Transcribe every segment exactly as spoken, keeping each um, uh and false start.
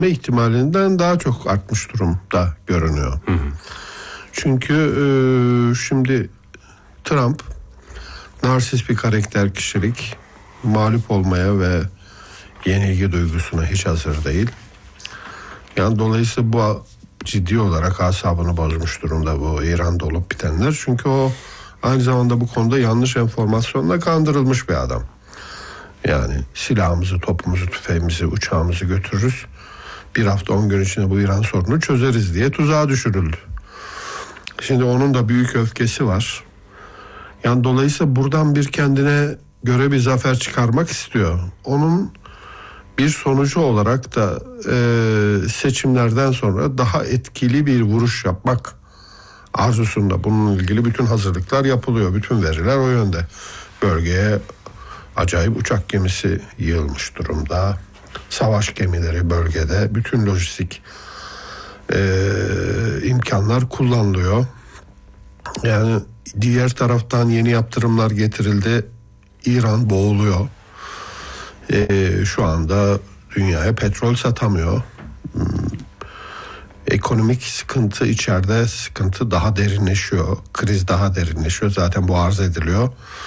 ihtimalinden daha çok artmış durumda görünüyor. Hı hı. Çünkü e, şimdi Trump narsist bir karakter, kişilik, mağlup olmaya ve yenilgi duygusuna hiç hazır değil. Yani dolayısıyla bu ciddi olarak asabını bozmuş durumda bu İran'da olup bitenler. Çünkü o aynı zamanda bu konuda yanlış enformasyonla kandırılmış bir adam. Yani silahımızı, topumuzu, tüfeğimizi, uçağımızı götürürüz. Bir hafta on gün içinde bu İran sorunu çözeriz diye tuzağa düşürüldü. Şimdi onun da büyük öfkesi var. Yani dolayısıyla buradan bir kendine göre bir zafer çıkarmak istiyor. Onun bir sonucu olarak da e, seçimlerden sonra daha etkili bir vuruş yapmak arzusunda. Bununla ilgili bütün hazırlıklar yapılıyor. Bütün veriler o yönde. Bölgeye acayip uçak gemisi yığılmış durumda. Savaş gemileri bölgede. Bütün lojistik e, imkanlar kullanılıyor. Yani diğer taraftan yeni yaptırımlar getirildi. İran boğuluyor. Ee, şu anda dünyaya petrol satamıyor. Hmm. Ekonomik sıkıntı içeride, sıkıntı daha derinleşiyor. Kriz daha derinleşiyor. Zaten bu arz ediliyor.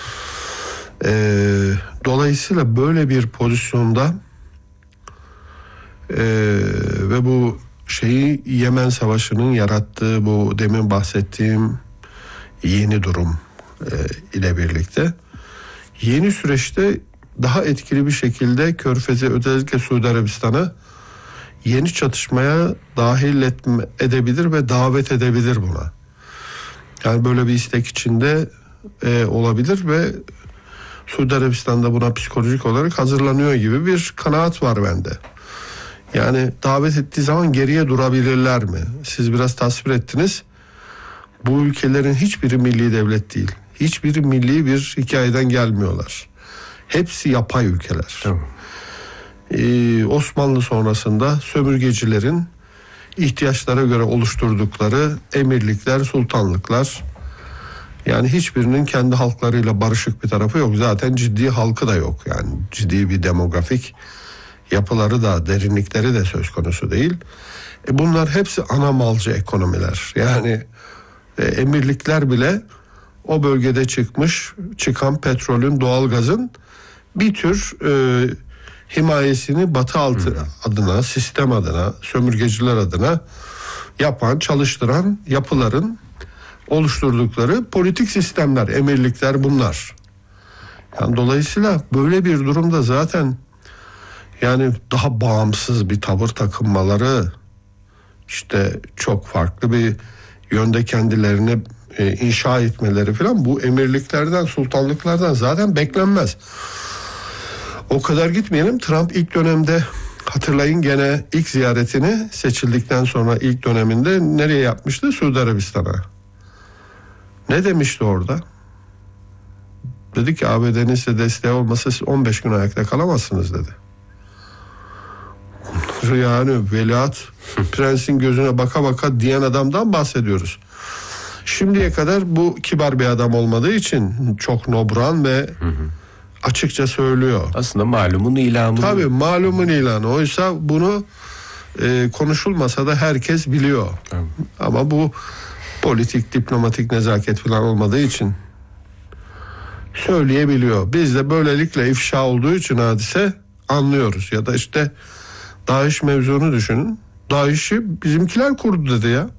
Ee, dolayısıyla böyle bir pozisyonda e, ve bu şeyi Yemen Savaşı'nın yarattığı bu demin bahsettiğim yeni durum e, ile birlikte yeni süreçte daha etkili bir şekilde Körfez'e, özellikle Suudi Arabistan'a yeni çatışmaya dahil etme, edebilir ve davet edebilir buna. Yani böyle bir istek içinde e, olabilir ve Suudi Arabistan'da buna psikolojik olarak hazırlanıyor gibi bir kanaat var bende. Yani davet ettiği zaman geriye durabilirler mi? Siz biraz tasvir ettiniz. Bu ülkelerin hiçbiri milli devlet değil. Hiçbiri milli bir hikayeden gelmiyorlar. Hepsi yapay ülkeler. Tamam. Ee, Osmanlı sonrasında sömürgecilerin ihtiyaçlara göre oluşturdukları emirlikler, sultanlıklar. Yani hiçbirinin kendi halklarıyla barışık bir tarafı yok. Zaten ciddi halkı da yok. Yani ciddi bir demografik yapıları da, derinlikleri de söz konusu değil. E bunlar hepsi ana malcı ekonomiler. Yani e, emirlikler bile o bölgede çıkmış, çıkan petrolün, doğalgazın bir tür e, himayesini Batı altı hmm. adına, sistem adına, sömürgeciler adına yapan, çalıştıran yapıların oluşturdukları politik sistemler, emirlikler bunlar. Yani dolayısıyla böyle bir durumda zaten yani daha bağımsız bir tavır takınmaları, işte çok farklı bir yönde kendilerini e, inşa etmeleri falan bu emirliklerden, sultanlıklardan zaten beklenmez. O kadar gitmeyelim. Trump ilk dönemde hatırlayın gene ilk ziyaretini seçildikten sonra ilk döneminde nereye yapmıştı? Suudi Arabistan'a. Ne demişti orada? Dedi ki A B D'nin size desteği olmasa siz on beş gün ayakta kalamazsınız dedi. Yani veliaht prensin gözüne baka baka diyen adamdan bahsediyoruz. Şimdiye kadar bu kibar bir adam olmadığı için çok nobran ve hı hı. açıkça söylüyor. Aslında malumun ilanı. Tabii malumun ilanı. Oysa bunu e, konuşulmasa da herkes biliyor. Tabii. Ama bu politik, diplomatik nezaket falan olmadığı için söyleyebiliyor. Biz de böylelikle ifşa olduğu için hadise anlıyoruz. Ya da işte DAEŞ mevzunu düşünün. DAEŞ'i bizimkiler kurdu dedi ya.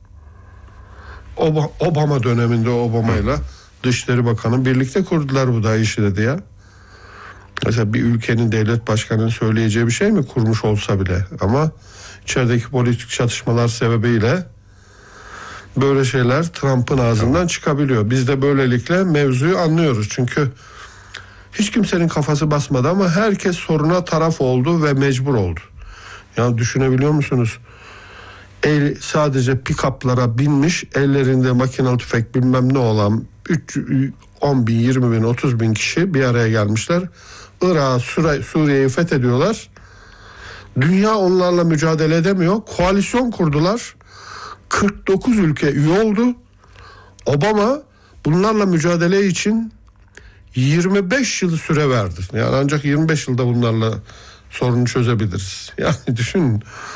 Obama döneminde Obama'yla Dışişleri Bakanı birlikte kurdular bu DAEŞ'i dedi ya. Mesela bir ülkenin devlet başkanının söyleyeceği bir şey mi kurmuş olsa bile, ama içerideki politik çatışmalar sebebiyle böyle şeyler Trump'ın ağzından tamam. çıkabiliyor. Biz de böylelikle mevzuyu anlıyoruz. Çünkü hiç kimsenin kafası basmadı ama herkes soruna taraf oldu ve mecbur oldu. Yani düşünebiliyor musunuz? El, sadece pick-up'lara binmiş, ellerinde makinalı tüfek bilmem ne olan üç, on bin, yirmi bin, otuz bin kişi bir araya gelmişler. Irak'ı, Suriye'yi fethediyorlar. Dünya onlarla mücadele edemiyor. Koalisyon kurdular. kırk dokuz ülke üye oldu. Obama bunlarla mücadele için yirmi beş yıl süre verdi. Yani ancak yirmi beş yılda bunlarla sorunu çözebiliriz. Yani düşünün.